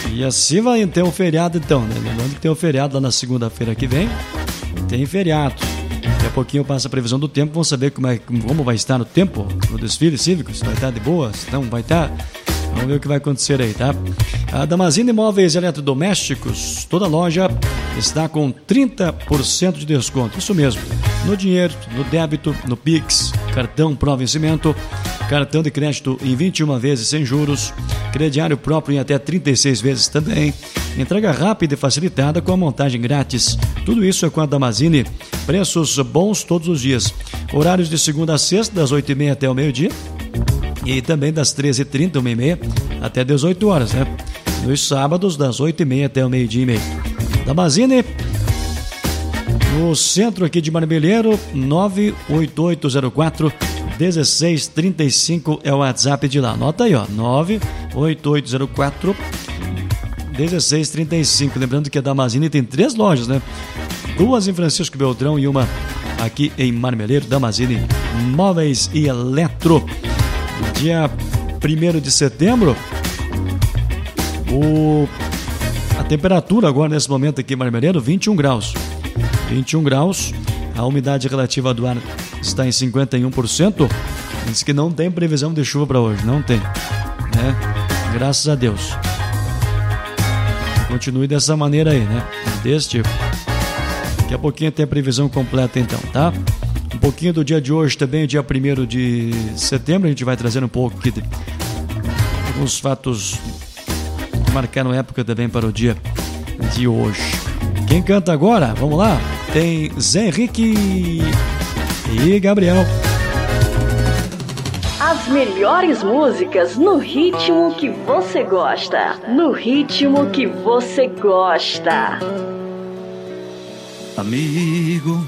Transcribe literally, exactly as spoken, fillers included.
E assim vai ter um feriado então, né? Lembrando que tem um feriado lá na segunda-feira que vem. Tem feriado. Daqui a pouquinho passa a previsão do tempo. Vamos saber como, é, como vai estar no tempo, no desfile cívico. Se vai estar de boa, se não vai estar. Vamos ver o que vai acontecer aí, tá? A Damascene Imóveis Eletrodomésticos, toda loja está com trinta por cento de desconto. Isso mesmo. No dinheiro, no débito, no Pix, cartão Pro Vencimento, cartão de crédito em vinte e uma vezes sem juros, crediário próprio em até trinta e seis vezes também, entrega rápida e facilitada com a montagem grátis. Tudo isso é com a Damascene. Preços bons todos os dias. Horários de segunda a sexta, das oito e meia até o meio-dia. E também das treze e trinta, uma e meia, até dezoito horas, né? Nos sábados, das oito e meia até o meio-dia e meio. Damascene, no centro aqui de Marmeleiro, nove oito oito zero quatro um seis três cinco é o WhatsApp de lá. Anota aí, ó, nove oito oito zero quatro um seis três cinco. Lembrando que a Damascene tem três lojas, né? Duas em Francisco Beltrão e uma aqui em Marmeleiro. Damascene Móveis e Eletro. Dia primeiro de setembro, o... a temperatura agora nesse momento aqui em Marmeleiro, vinte e um graus. vinte e um graus, a umidade relativa do ar está em cinquenta e um por cento. Diz que não tem previsão de chuva para hoje, não tem, né? Graças a Deus. Continue dessa maneira aí, né? Desse tipo. Daqui a pouquinho tem a previsão completa então, tá? Um pouquinho do dia de hoje também, dia primeiro de setembro, a gente vai trazendo um pouco aqui de alguns fatos que marcaram época também para o dia de hoje. Quem canta agora? Vamos lá? Tem Zé Henrique e Gabriel. As melhores músicas no ritmo que você gosta. No ritmo que você gosta. Amigo,